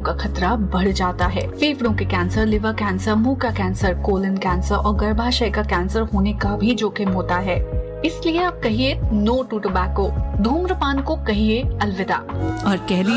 का खतरा बढ़ जाता है। फेफड़ों के कैंसर, लिवर कैंसर, मुंह का कैंसर, कोलन कैंसर और गर्भाशय का कैंसर होने का भी जोखिम होता है। इसलिए आप कहिए नो टू टोबैको, धूम्रपान को कहिए अलविदा। और कह